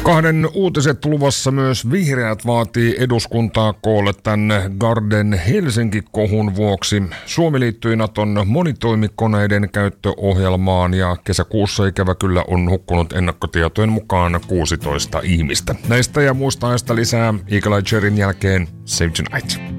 Kahden uutiset luvassa. Myös vihreät vaatii eduskuntaa koolle tämän Garden Helsinki-kohun vuoksi. Suomi liittyi Naton monitoimikoneiden käyttöohjelmaan ja kesäkuussa ikävä kyllä on hukkunut ennakkotietojen mukaan 16 ihmistä. Näistä ja muista aiheista lisää Eagle Eye Cherryn jälkeen Save Tonight.